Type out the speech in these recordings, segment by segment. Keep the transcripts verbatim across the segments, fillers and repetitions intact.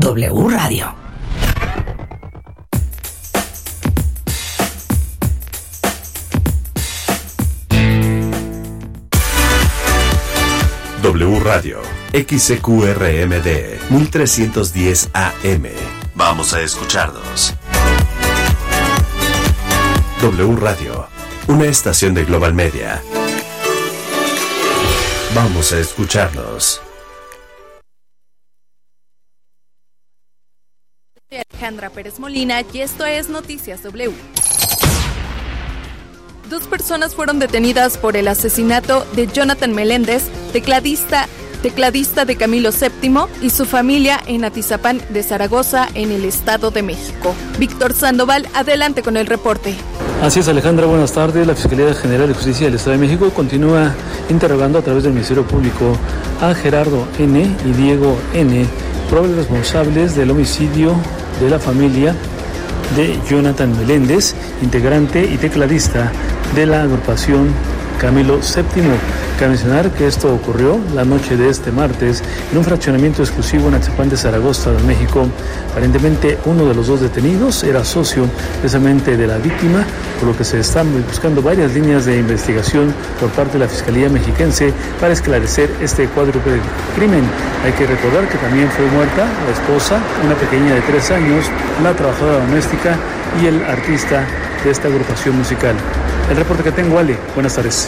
W Radio. W Radio, X C Q R M D, mil trescientos diez A M. Vamos a escucharnos. W Radio, una estación de Global Media. Vamos a escucharnos. Soy Alejandra Pérez Molina y esto es Noticias W. Dos personas fueron detenidas por el asesinato de Jonathan Meléndez, tecladista, tecladista de Camilo séptimo, y su familia en Atizapán de Zaragoza, en el Estado de México. Víctor Sandoval, adelante con el reporte. Así es, Alejandra, buenas tardes. La Fiscalía General de Justicia del Estado de México continúa interrogando a través del Ministerio Público a Gerardo N. y Diego N., probables responsables del homicidio de la familia de Jonathan Meléndez, integrante y tecladista de la agrupación Camilo séptimo. Cabe mencionar que esto ocurrió la noche de este martes en un fraccionamiento exclusivo en Atizapán de Zaragoza, de México. Aparentemente uno de los dos detenidos era socio precisamente de la víctima, por lo que se están buscando varias líneas de investigación por parte de la Fiscalía Mexiquense para esclarecer este cuádruple crimen. Hay que recordar que también fue muerta la esposa, una pequeña de tres años, la trabajadora doméstica y el artista de esta agrupación musical. El reporte que tengo, Ale. Buenas tardes.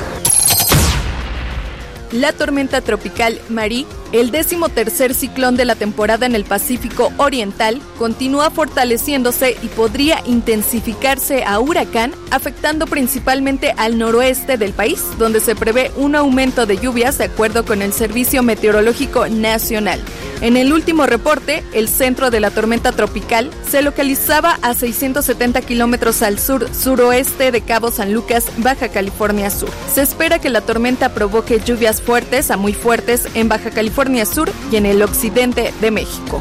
La tormenta tropical Marí, el décimo tercer ciclón de la temporada en el Pacífico Oriental, continúa fortaleciéndose y podría intensificarse a huracán, afectando principalmente al noroeste del país, donde se prevé un aumento de lluvias de acuerdo con el Servicio Meteorológico Nacional. En el último reporte, el centro de la tormenta tropical se localizaba a seiscientos setenta kilómetros al sur-suroeste de Cabo San Lucas, Baja California Sur. Se espera que la tormenta provoque lluvias fuertes a muy fuertes en Baja California Sur y en el occidente de México.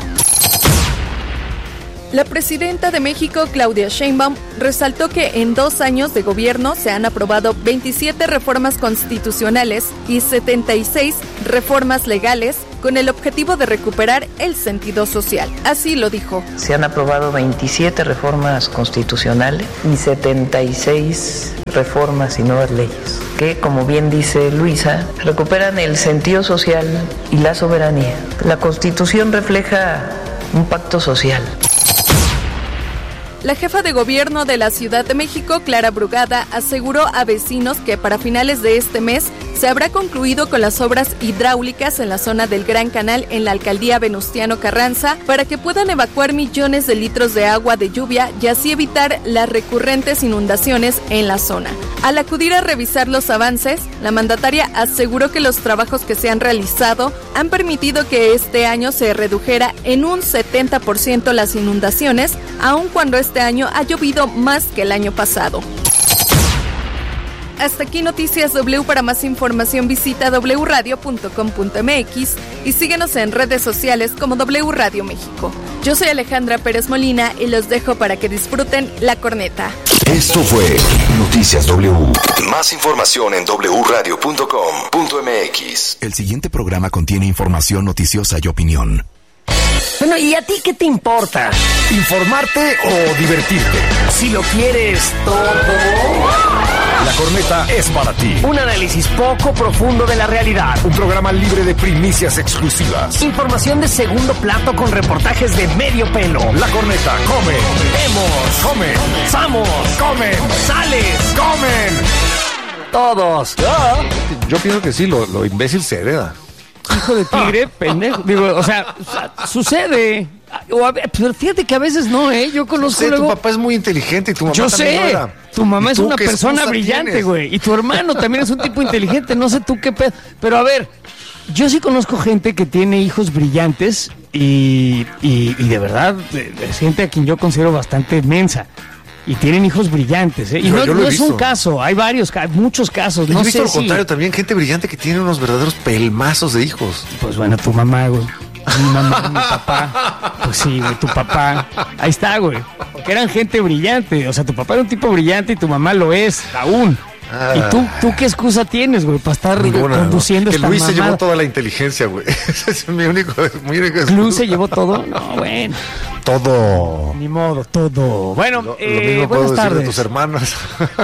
La presidenta de México, Claudia Sheinbaum, resaltó que en dos años de gobierno se han aprobado veintisiete reformas constitucionales y setenta y seis reformas legales con el objetivo de recuperar el sentido social. Así lo dijo. Se han aprobado veintisiete reformas constitucionales y setenta y seis reformas y nuevas leyes que, como bien dice Luisa, recuperan el sentido social y la soberanía. La Constitución refleja un pacto social. La jefa de gobierno de la Ciudad de México, Clara Brugada, aseguró a vecinos que para finales de este mes se habrá concluido con las obras hidráulicas en la zona del Gran Canal en la alcaldía Venustiano Carranza para que puedan evacuar millones de litros de agua de lluvia y así evitar las recurrentes inundaciones en la zona. Al acudir a revisar los avances, la mandataria aseguró que los trabajos que se han realizado han permitido que este año se redujera en un setenta por ciento las inundaciones, aun cuando este año ha llovido más que el año pasado. Hasta aquí Noticias W. Para más información visita doble u radio punto com punto m x y síguenos en redes sociales como W Radio México. Yo soy Alejandra Pérez Molina y los dejo para que disfruten La Corneta. Esto fue Noticias W. Más información en doble u radio punto com punto m x. El siguiente programa contiene información noticiosa y opinión. Bueno, ¿y a ti qué te importa? ¿Informarte o divertirte? Si lo quieres todo. La Corneta es para ti. Un análisis poco profundo de la realidad. Un programa libre de primicias exclusivas. Información de segundo plato con reportajes de medio pelo. La Corneta come. Vemos. Come. Vamos. Comen. Sales. Comen. Todos. Ah, yo pienso que sí, lo, lo imbécil se hereda. Hijo de tigre, pendejo. Digo, o sea, sucede. O a, pero fíjate que a veces no, ¿eh? Yo conozco sé, luego... Tu papá es muy inteligente y tu mamá Yo también sé, era. tu mamá es una qué persona brillante, güey. Y tu hermano también es un tipo inteligente, no sé tú qué pedo. Pero a ver, yo sí conozco gente que tiene hijos brillantes y, y, y de verdad es gente a quien yo considero bastante mensa. Y tienen hijos brillantes, ¿eh? Y yo, no, yo no es un caso, hay varios, hay muchos casos. Yo no he visto sé lo si... contrario también, gente brillante que tiene unos verdaderos pelmazos de hijos. Pues bueno, tu mamá, güey. Mi mamá, mi papá. Pues sí, güey, tu papá. Ahí está, güey. Porque eran gente brillante. O sea, tu papá era un tipo brillante y tu mamá lo es aún. Ah. ¿Y tú, tú qué excusa tienes, güey, para estar Ninguna, conduciendo ¿no? esta Que Luis mamada? se llevó toda la inteligencia, güey. Ese es mi único, mi único excusa. ¿Luis se llevó todo? No, bueno. Todo. Ni modo, todo. Bueno, lo, eh, lo mismo buenas puedo tardes. decir de tus hermanas.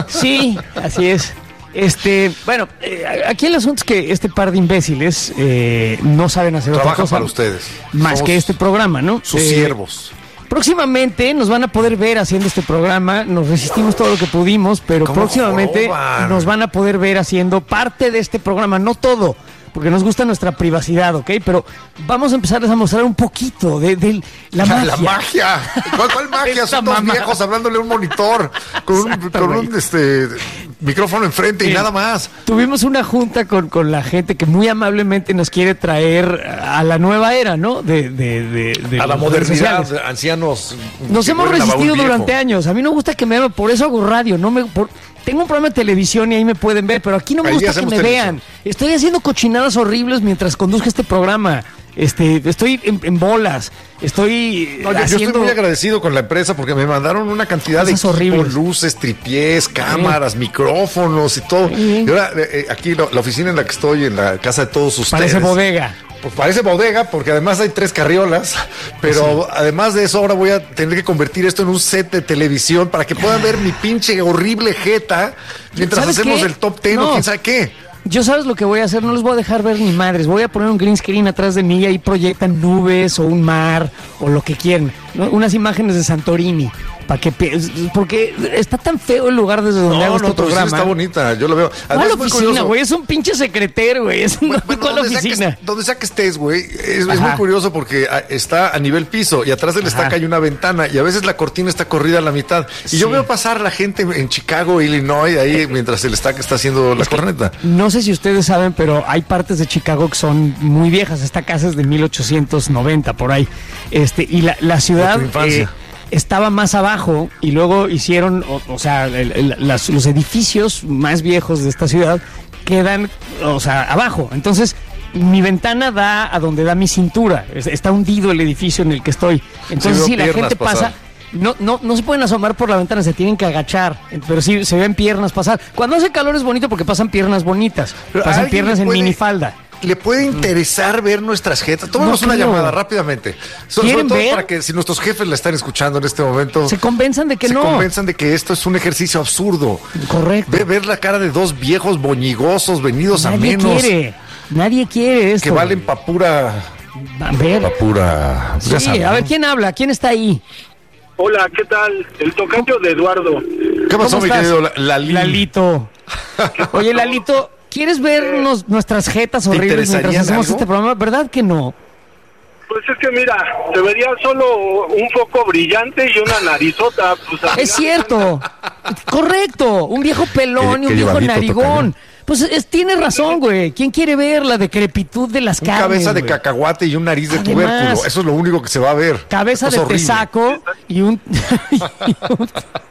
Sí, así es. Este, bueno, eh, aquí el asunto es que este par de imbéciles eh, no saben hacer Trabajan otra cosa para ustedes. más Somos que este programa, ¿no? Sus Eh, siervos. Próximamente nos van a poder ver haciendo este programa. Nos resistimos todo lo que pudimos, pero próximamente joroban? nos van a poder ver haciendo parte de este programa, no todo, porque nos gusta nuestra privacidad, ¿ok? Pero vamos a empezarles a mostrar un poquito de, de la magia. La magia. ¿Cuál, cuál magia? Esta Son dos mamá. viejos hablándole a un monitor con un, Exacto, con güey. un este, micrófono enfrente Sí. y nada más. Tuvimos una junta con, con la gente que muy amablemente nos quiere traer a la nueva era, ¿no? De, de, de, de A la las redes modernidad, sociales. ancianos. Nos que hemos huelen a baúl resistido viejo. durante años. A mí no me gusta que me vean, por eso hago radio. No me, por- tengo un programa de televisión y ahí me pueden ver, pero aquí no me Ahí gusta que hacemos me televisión. vean. Estoy haciendo cochinadas horribles mientras conduzco este programa. Este, estoy en, en bolas. Estoy No, yo, yo haciendo... estoy muy agradecido con la empresa porque me mandaron una cantidad de Cosas equipo, horribles. luces, tripiés, cámaras, micrófonos y todo. Sí. Y ahora, eh, eh, aquí lo- la oficina en la que estoy, en la casa de todos ustedes. Parece bodega. Pues parece bodega porque además hay tres carriolas, pero además de eso ahora voy a tener que convertir esto en un set de televisión para que puedan ver mi pinche horrible jeta mientras ¿Sabes hacemos qué? el top ten No. o quién sabe qué. Yo sabes lo que voy a hacer, no les voy a dejar ver ni madres, voy a poner un green screen atrás de mí y ahí proyectan nubes o un mar o lo que quieran, ¿no? Unas imágenes de Santorini, para que pi- porque está tan feo el lugar desde donde hago No, este no, tu oficina programa. está bonita, yo lo veo. ¿Cuál Además, muy oficina, curioso. güey? Es un pinche secretero, güey. Es una Bueno, ¿cuál donde sea que oficina? est- donde sea que estés, güey, es, es Ajá. muy curioso porque ah, está a nivel piso y atrás del Ajá. estaca hay una ventana y a veces la cortina está corrida a la mitad. Y Sí. yo veo pasar la gente en Chicago, Illinois, ahí mientras el estaca está haciendo la corneta. No sé si ustedes saben, pero hay partes de Chicago que son muy viejas. Esta casa es de mil ochocientos noventa, por ahí. Este, y la, la ciudad De tu infancia. eh, estaba más abajo y luego hicieron, o, o sea, el- el- las- los edificios más viejos de esta ciudad quedan, o sea, abajo. Entonces, mi ventana da a donde da mi cintura. Es- Está hundido el edificio en el que estoy. Entonces, veo sí, la piernas gente pasar. pasa... No, no, no se pueden asomar por la ventana, se tienen que agachar, pero sí se ven piernas pasar. Cuando hace calor es bonito porque pasan piernas bonitas, Pero a pasan alguien piernas le en puede- minifalda. ¿Le puede interesar ver nuestras jetas? Tomemos No una creo. llamada rápidamente. So- ¿Quieren sobre todo ver? para que si nuestros jefes la están escuchando en este momento, Se convenzan de que se no. convenzan de que esto es un ejercicio absurdo. Correcto. Ve- ver la cara de dos viejos boñigosos venidos a Nadie menos quiere, nadie quiere esto. que valen pa' pura... A ver, pa' pura... ya sí, saben, a ver, ¿no? ¿quién habla? ¿Quién está ahí? Hola, ¿qué tal? El tocayo de Eduardo. ¿Qué pasó, ¿Cómo mi estás? querido La- Lalín? Lalito. Oye, Lalito, ¿quieres vernos nuestras jetas horribles mientras interesarían hacemos algo? este programa? ¿Verdad que no? Pues es que mira, te vería solo un foco brillante y una narizota. Pues, al Es final- cierto. Correcto. Un viejo pelón Qué- y un qué viejo llevadito, narigón. Pues es, tiene razón, güey. ¿Quién quiere ver la decrepitud de las Un carnes? cabeza de güey? cacahuate y un nariz de Además, tubérculo. Eso es lo único que se va a ver. Cabeza Esto de es horrible. tesaco y un... y un-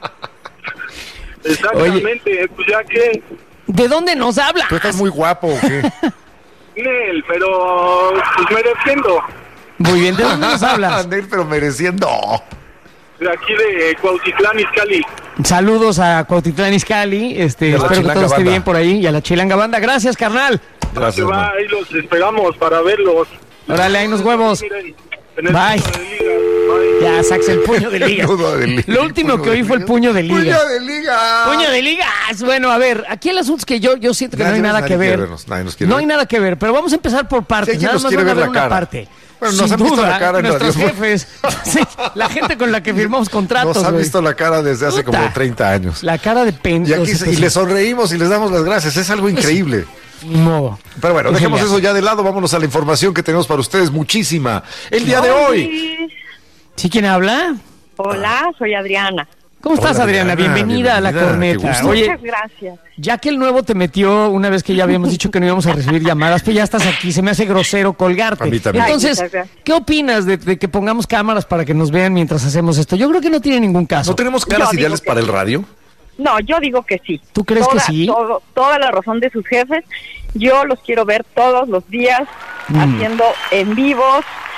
Exactamente, pues ya que... ¿De dónde nos hablas? ¿Tú estás muy guapo o qué? Nel, pero pues me defiendo. Muy bien, ¿de dónde nos hablas? Nel, pero mereciendo. De aquí de Cuautitlán, Izcalli. Saludos a Cuautitlán Izcalli, este, Y a la espero que Chilanga todo esté Banda. bien por ahí, y a la Chilanga Banda. Gracias, carnal. Que Gracias, va, man. ahí los esperamos para verlos. Órale, ahí nos huevos. Miren, en el Bye. puño de liga. Bye. Ya, saques el puño de ligas. Nudo de liga. Lo último que oí fue el puño de ligas. ¡Puño de liga! Puño de ligas. Bueno, a ver, aquí el asunto es que yo, yo siento que Nadie- no hay nada nadie que quiere ver. vernos, nadie nos quiere No ver. hay nada que ver, pero vamos a empezar por Sí, partes. hay quien Nada nos más quiere van a ver ver la una cara. parte. Bueno, nos Sin han visto duda, la cara en nuestros radio. jefes, sí, la gente con la que firmamos contratos. Nos han güey. visto la cara desde hace Puta. como treinta años. La cara de Y pendejo. aquí se- y les sonreímos y les damos las gracias. Es algo increíble. Ni modo. Pero bueno, Pues dejemos ya. eso ya de lado. Vámonos a la información que tenemos para ustedes. Muchísima. El día de hoy. ¿Sí quién habla? Hola, soy Adriana. ¿Cómo estás, Hola, Adriana? Adriana, Bienvenida, a la bienvenida, qué corneta. gusto. Oye, Muchas gracias. ya que el nuevo te metió una vez que ya habíamos dicho que no íbamos a recibir llamadas, pues ya estás aquí, se me hace grosero colgarte. A mí también. Entonces, Ay, muchas gracias. ¿qué opinas de, de que pongamos cámaras para que nos vean mientras hacemos esto? Yo creo que no tiene ningún caso. ¿No tenemos caras Yo digo ideales que para el sí. radio? No, yo digo que sí. ¿Tú crees Toda- que sí? todo- toda la razón de sus jefes. Yo los quiero ver todos los días Mm. haciendo en vivos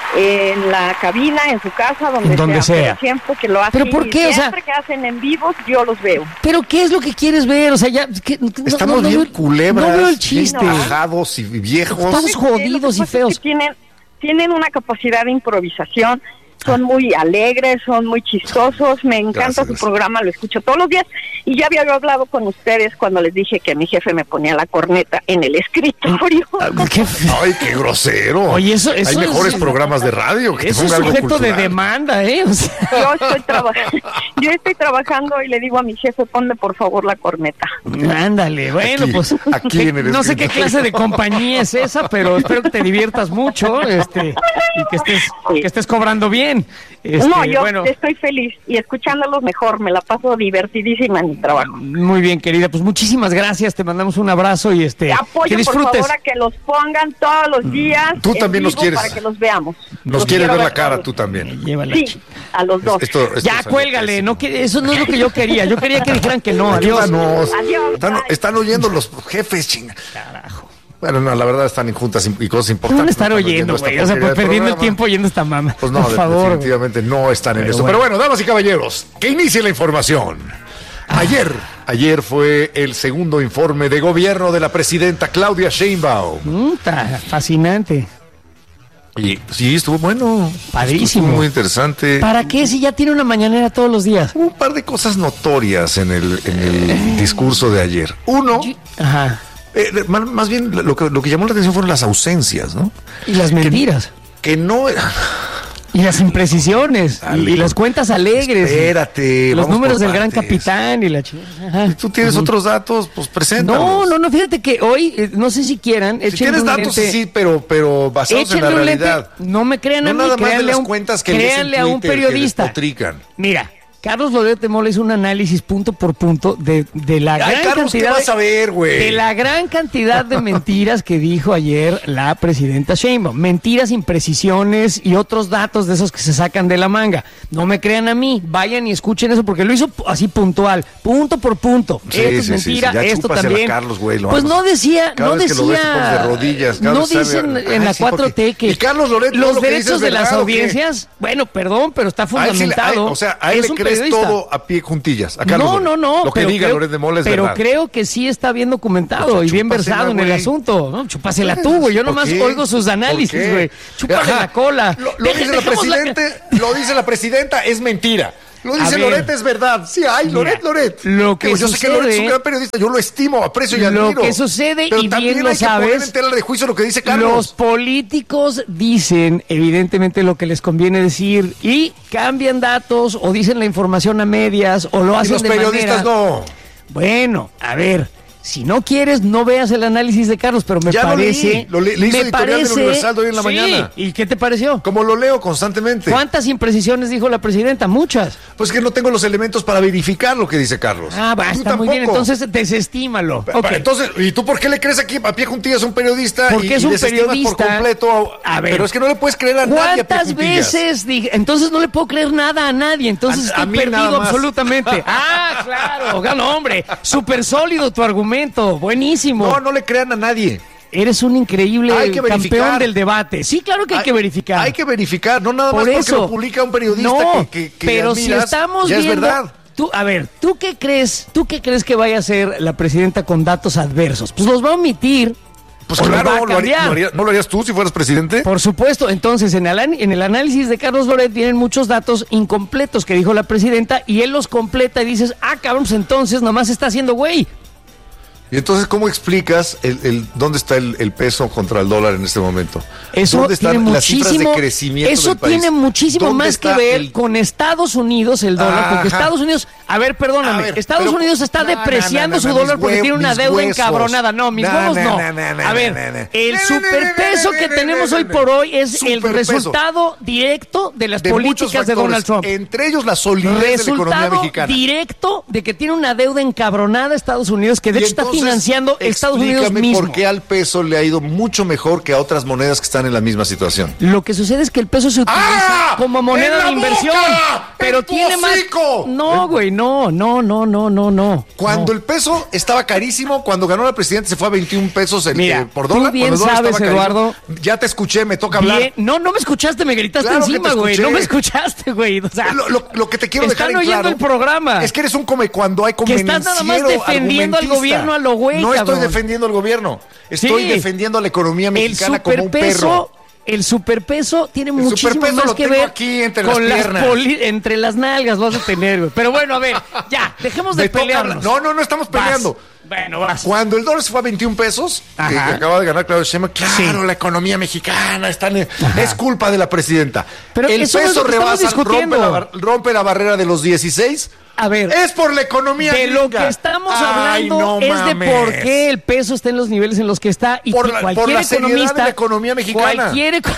en la cabina, en su casa, donde, En donde sea, sea. pero siempre que lo hacen, ¿Pero por qué? O sea- siempre que hacen en vivos, yo los veo. ¿Pero qué es lo que quieres ver? O sea, ya... que- no- Estamos no- no bien veo- culebras, No veo el bien chiste. bajados y viejos. Estamos Lo que jodidos y pasa es que feos. tienen, tienen una capacidad de improvisación, son muy alegres, son muy chistosos, me encanta Gracias. su programa, lo escucho todos los días, y ya había yo hablado con ustedes cuando les dije que mi jefe me ponía la corneta en el escritorio. Ah, ¿qué? Ay, qué grosero. Oye, eso- eso Hay mejores es- programas de radio que te Eso es ponga algo sujeto de cultural. demanda, ¿eh? O sea, Yo estoy trabajando, yo estoy trabajando y le digo a mi jefe, ponme por favor la corneta. ándale, bueno, Aquí, pues aquí en el no sé qué escritorio. clase de compañía es esa, pero espero que te diviertas mucho, este, y que estés, que estés cobrando bien. Este, no, yo bueno, estoy feliz y escuchándolos mejor, me la paso divertidísima en mi trabajo. muy bien, querida, pues muchísimas gracias, te mandamos un abrazo y este, que Apoyo por disfrutes. favor a que los pongan todos los días. Tú en también nos vivo quieres. Para que los veamos. Nos Los quieres quiero ver la cara todos. tú también. Llévala. Sí, a los dos. Esto- esto Ya, salió cuélgale, pésimo. no que eso no es lo que yo quería. Yo quería que dijeran que no, adiós. Ayúdanos. Adiós, Están, bye. están oyendo los jefes, chinga. Carajo. Bueno, no, la verdad están en juntas y cosas ¿Cómo importantes. van a estar no están oyendo, esta güey? O sea, porquería pues de perdiendo el programa. tiempo oyendo esta mama. Pues no, por de- favor. definitivamente no están en Pero eso. bueno. Pero bueno, damas y caballeros, que inicie la información. Ayer, ayer fue el segundo informe de gobierno de la presidenta Claudia Sheinbaum. Mm, está fascinante. Y sí, estuvo bueno. Padrísimo. Estuvo muy interesante. ¿Para qué si ya tiene una mañanera todos los días? Hubo un par de cosas notorias en el, en el discurso de ayer. Uno, Ajá. eh, más, más bien lo que, lo que llamó la atención fueron las ausencias, ¿no? Y las mentiras. Que no... Y las imprecisiones. Dale, y, y las cuentas alegres. Espérate. y los vamos números por del gran partes. capitán y la chingada. Tú tienes otros datos, pues preséntalos. No, no, no, fíjate que hoy, eh, no sé si quieran, Si échenle tienes un datos, lente- sí, pero, pero basados en échenle la un lente. realidad. No me crean No a mí, nada más de créanle las a un, cuentas que lees en créanle a un Twitter que periodista. despotrican. Mira, Carlos Loret de Mola hizo un análisis punto por punto de, de la Ay, gran Carlos, ¿qué cantidad vas a ver, güey? de la gran cantidad de mentiras que dijo ayer la presidenta Sheinbaum. Mentiras, imprecisiones y otros datos de esos que se sacan de la manga. No me crean a mí, vayan y escuchen eso porque lo hizo así puntual, punto por punto. Sí, esto es sí, sí, mentira, sí, ya esto chúpasela, también. Carlos, güey, lo pues vamos- no decía, Cada no vez que lo ves te decía, pones de rodillas, cada no vez sabe- dicen Ay, en la sí, cuatro T porque- que y Carlos Loret, todo los lo que dice derechos es de las verdad, ¿o qué? audiencias, bueno, perdón, pero está A él sí le- a él- fundamentado. o sea, a él Es le un crees periodista. todo a pie juntillas. A Carlos No, Loret. no, no. Lo que pero diga creo- Loret de Mola es Pero verdad. creo que sí está bien documentado Pues, y bien chúpasela, versado en el güey. asunto. ¿No? Chúpasela tú, güey. Yo ¿Por nomás qué? oigo sus ¿Por análisis, qué? güey. Chúpale Ajá. la cola. Lo, lo Deja- dice la dejemos la- presidente, lo dice la presidenta, es mentira. Lo dice A ver. Loret, es verdad. Sí, ay, Mira, Loret, Loret. lo que Digo, yo sé que Loret es un sucede- gran periodista, yo lo estimo, aprecio y Lo admiro. que sucede, pero y también bien lo hay que poner sabes, en tela de juicio lo que dice Los Carlos. políticos dicen evidentemente lo que les conviene decir y cambian datos o dicen la información a medias o lo Y hacen los de periodistas manera... no. Bueno, a ver, si no quieres, no veas el análisis de Carlos, pero me Ya lo parece... leí, lo le- le hizo me editorial del parece, Universal de hoy en la sí, mañana. ¿y qué te pareció? Como lo leo constantemente. ¿Cuántas imprecisiones dijo la presidenta? Muchas. Pues que no tengo los elementos para verificar lo que dice Carlos. Ah, va, Tú está muy bien, tampoco. entonces desestímalo. Pa- Ok. Entonces, ¿y tú por qué le crees aquí a pie juntillas a un periodista? Porque y, es y un desestimas periodista. por completo a, A ver. Pero es que no le puedes creer a nadie a pie ¿Cuántas juntillas. veces dije? Entonces no le puedo creer nada a nadie, entonces A- a estoy mí nada perdido más. absolutamente. Ah, claro, no, hombre, súper sólido tu argumento, buenísimo. No, no le crean a nadie. Eres un increíble Hay que verificar. campeón del debate. Sí, claro que hay, que verificar. Hay que verificar, no nada Por más porque eso. lo publica un periodista No, que, que- que pero si admiras, estamos ya viendo, es verdad. Tú, a ver, ¿tú qué crees? ¿Tú qué crees que vaya a hacer la presidenta con datos adversos? Pues los va a omitir. Pues o los va a claro, lo haría- cambiar. lo haría- ¿no lo harías tú si fueras presidente? Por supuesto, entonces en el, an- en el análisis de Carlos Loret vienen muchos datos incompletos que dijo la presidenta y él los completa y dices, ah, cabrón, pues entonces nomás está haciendo güey. Y entonces, ¿cómo explicas el, el dónde está el, el peso contra el dólar en este momento? Eso ¿Dónde tiene están las cifras de muchísimo, crecimiento eso del país? tiene muchísimo ¿Dónde más que está ver el- con Estados Unidos el dólar, porque Ajá. Estados Unidos, a ver, perdóname, A ver, Estados pero- Unidos está no, no, depreciando no, no, su no, dólar mis porque hue- tiene una mis deuda huesos. encabronada. No, mis No, huevos no, no. no, no, no, A ver, no, no. el No, no, superpeso no, no, que no, tenemos no, hoy no, por hoy es el Superpeso. resultado directo de las de muchos políticas de factores, Donald Trump. entre ellos la solidez de la economía Resultado mexicana. directo de que tiene una deuda encabronada Estados Unidos, que de Y hecho está entonces, financiando Estados Unidos mismo. ¿Por qué al peso le ha ido mucho mejor que a otras monedas que están en la misma situación? Lo que sucede es que el peso se utiliza ¡Ah! como moneda de inversión, boca! pero tiene más. No, güey, no, no, no, no, no, no. Cuando no. el peso estaba carísimo, cuando ganó la presidenta se fue a veintiún pesos el, Mira, eh, por dólar. Tú bien sabes, Eduardo. Ya te escuché, me toca Bien, hablar. no, no me escuchaste, me gritaste Claro encima, güey. No me escuchaste, güey. O sea, lo, lo, lo que te quiero dejar en están oyendo claro el programa. Es que eres un come cuando hay convenenciero. Que estás nada más defendiendo al gobierno a lo güey, No cabrón. estoy defendiendo al gobierno. Estoy Sí. defendiendo a la economía mexicana como un superpeso, perro. El superpeso tiene El muchísimo superpeso más lo que tengo ver aquí entre con las las piernas. poli- entre las nalgas vas a tener, güey. Pero bueno, a ver, ya, dejemos de Me toca pelearnos. hablar. No, no, no estamos Vas. peleando. Bueno, vas. Cuando el dólar se fue a veintiún pesos, que, que acaba de ganar Claudia Sheinbaum, claro, Sí. la economía mexicana está en- es culpa de la presidenta. Pero el eso no es peso lo que estamos rebasa, rompe discutiendo. la, bar- rompe la barrera de los dieciséis. A ver, Es por la economía de lo gringa. que estamos Ay, hablando no es de mames. por qué el peso está en los niveles en los que está y Por que la- cualquier por la seriedad economista de la economía mexicana. Cualquier, eco-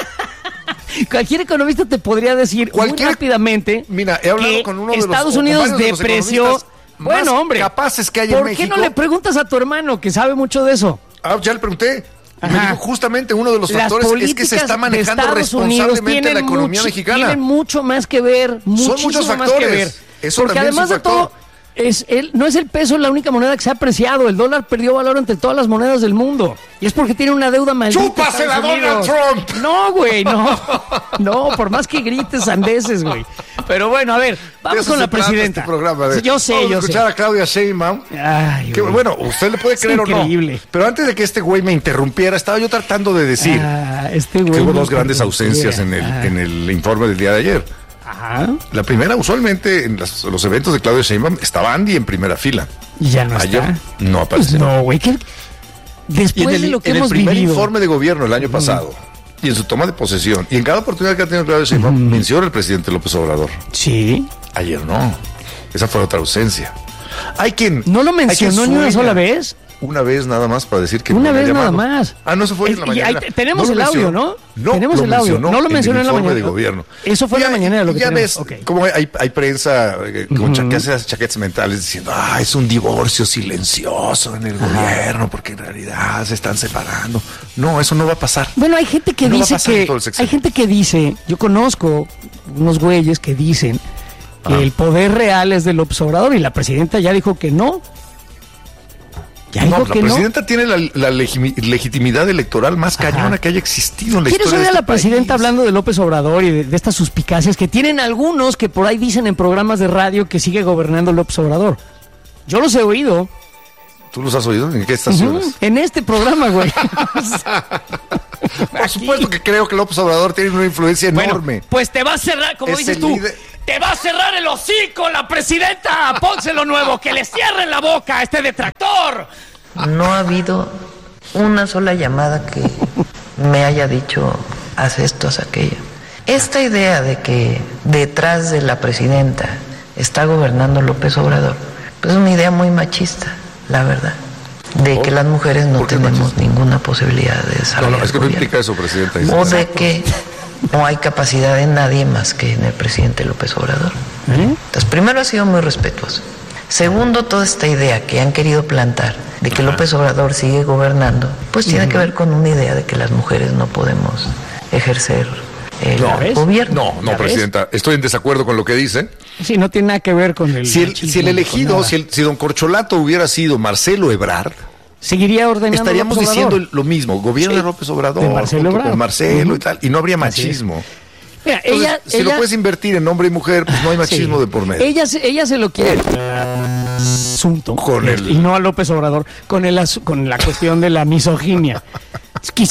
cualquier economista te podría decir Cualquier- muy rápidamente Mira, he hablado que con uno de los- Estados o con Unidos varios de los depreció. economistas más Bueno, hombre, capaces que hay en ¿por qué México? no le preguntas a tu hermano que sabe mucho de eso? Ah, ya le pregunté. Me Ajá. dijo justamente uno de los Las factores es que políticas se está de manejando Estados Unidos responsablemente la tienen economía mucho- mexicana. Tienen mucho más que ver, muchísimo muchos más que factores. ver. Eso Porque también es además un de todo, factor. es el, no es el peso la única moneda que se ha apreciado. El dólar perdió valor entre todas las monedas del mundo. Y es porque tiene una deuda maldita. ¡Chúpasela, Estados Donald Unidos. Trump! No, güey, no. No, por más que grites sandeces, güey. Pero bueno, a ver, De vamos eso con se la trata presidenta. este programa, de- Yo sé, Vamos yo a sé. escuchar a Claudia Sheinbaum. Ay, Que, güey. bueno, usted le puede Es creer increíble. o no. Pero antes de que este güey me interrumpiera, estaba yo tratando de decir Ah, este güey que hubo me dos grandes interrumpiera. ausencias en el, Ah. en el informe del día de ayer. Ajá. La primera, usualmente en las- los eventos de Claudia Sheinbaum estaba Andy en primera fila. Y ya no Ayer está. no apareció. No, güey, que Y después en el, de lo que en el hemos primer vivido. informe de gobierno el año pasado, y en su toma de posesión, y en cada oportunidad que ha tenido Claudia Sheinbaum, menciona el presidente López Obrador. Sí. Ayer no. Esa fue otra ausencia. Hay quien. ¿No lo hay quien mencionó ni una sueña. sola vez? Una vez nada más para decir que Una me vez llamaron. nada más. Ah, no, eso fue Es- en la y ahí mañana. te- tenemos el audio, ¿no? No, Tenemos lo el audio. mencionó No lo mencionó en la informe mañana. de gobierno. Eso fue en la Y- mañana, lo y que ya tenemos. ves, Ok. como hay, hay prensa eh, con cha- que hace las chaquetas mentales diciendo, ah, es un divorcio silencioso en el gobierno porque en realidad se están separando. No, eso no va a pasar. Bueno, hay gente que No va a dice pasar en que todo el sexenio. hay gente que dice, yo conozco unos güeyes que dicen que Ah. el poder real es del López Obrador y la presidenta ya dijo que no. Ya No, dijo pues la que no. presidenta tiene la, la legimi- legitimidad electoral más Ajá. cañona que haya existido en la ¿Quieres historia oír de a este la presidenta país? hablando de López Obrador y de, de estas suspicacias que tienen algunos que por ahí dicen en programas de radio que sigue gobernando López Obrador? Yo los he oído. ¿Tú los has oído? ¿En qué Ujú, estaciones? en este programa, güey. Por supuesto que creo que López Obrador tiene una influencia enorme. Bueno, pues te va a cerrar, como Es dices el tú, líder- te va a cerrar el hocico la presidenta. Pónselo nuevo, que le cierren la boca a este detractor. No ha habido una sola llamada que me haya dicho haz esto, haz aquello. Esta idea de que detrás de la presidenta está gobernando López Obrador, pues es una idea muy machista, la verdad. De que las mujeres no ¿Por qué tenemos machista? ninguna posibilidad de No, desarrollar no, es que no gobierno. implica eso, presidenta. O de que no hay capacidad en nadie más que en el presidente López Obrador. Entonces, primero ha sido muy respetuoso. Segundo, toda esta idea que han querido plantar de que López Obrador sigue gobernando, pues tiene que ver con una idea de que las mujeres no podemos ejercer el No, gobierno. No, no, ¿Ya ves? presidenta. Estoy en desacuerdo con lo que dice. Sí, no tiene nada que ver con el... Si el, machismo, si el con elegido, nada. si, el- si don Corcholato hubiera sido Marcelo Ebrard, Seguiría ordenando estaríamos López diciendo Obrador. lo mismo. Gobierno Sí, de López Obrador, de Marcelo junto Ebrard. con Marcelo Ujú. y tal. Y no habría Así es. machismo. Mira, Entonces, ella, si ella, lo puedes invertir en hombre y mujer, pues no hay machismo sí. de por medio. Ella, se- ella se lo quiere asunto Con el- y no a López Obrador con el asu- con la cuestión de la misoginia. Quizá